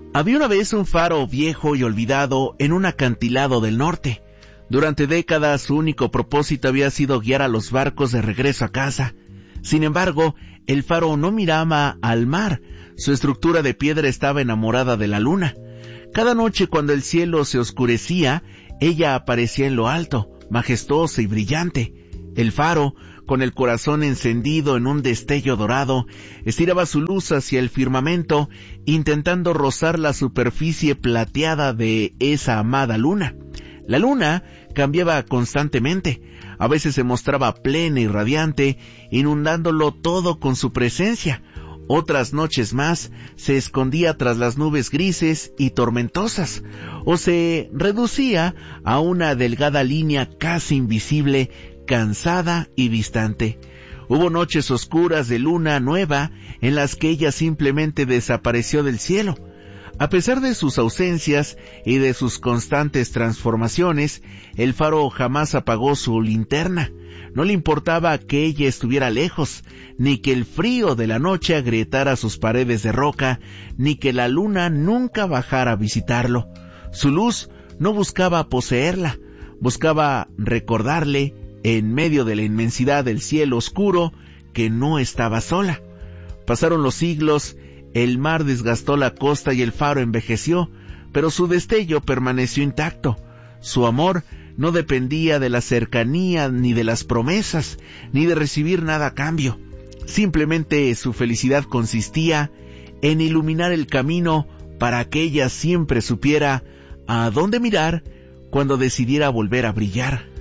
Había una vez un faro viejo y olvidado en un acantilado del norte. Durante décadas su único propósito había sido guiar a los barcos de regreso a casa. Sin embargo, el faro no miraba al mar. Su estructura de piedra estaba enamorada de la luna. Cada noche cuando el cielo se oscurecía, ella aparecía en lo alto, majestuosa y brillante. El faro, con el corazón encendido en un destello dorado, estiraba su luz hacia el firmamento, intentando rozar la superficie plateada de esa amada luna. La luna cambiaba constantemente. A veces se mostraba plena y radiante, inundándolo todo con su presencia. Otras noches más se escondía tras las nubes grises y tormentosas, o se reducía a una delgada línea casi invisible, cansada y distante. Hubo noches oscuras de luna nueva en las que ella simplemente desapareció del cielo. A pesar de sus ausencias y de sus constantes transformaciones, el faro jamás apagó su linterna. No le importaba que ella estuviera lejos, ni que el frío de la noche agrietara sus paredes de roca, ni que la luna nunca bajara a visitarlo. Su luz no buscaba poseerla, buscaba recordarle, en medio de la inmensidad del cielo oscuro, que no estaba sola. Pasaron los siglos, el mar desgastó la costa y el faro envejeció, pero su destello permaneció intacto. Su amor no dependía de la cercanía, ni de las promesas, ni de recibir nada a cambio. Simplemente su felicidad consistía en iluminar el camino para que ella siempre supiera a dónde mirar cuando decidiera volver a brillar.